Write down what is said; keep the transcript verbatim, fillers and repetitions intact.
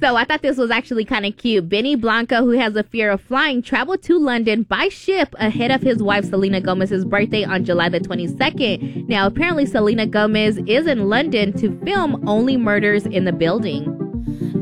So I thought this was actually kind of cute. Benny Blanco, who has a fear of flying, traveled to London by ship ahead of his wife Selena Gomez's birthday on July the twenty-second. Now, apparently Selena Gomez is in London to film Only Murders in the Building.